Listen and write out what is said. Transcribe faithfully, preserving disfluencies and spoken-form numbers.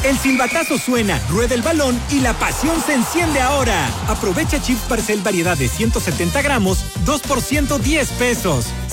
El silbatazo suena, rueda el balón y la pasión se enciende ahora. Aprovecha chips Barcel variedad de ciento setenta gramos, dos por ciento diez pesos.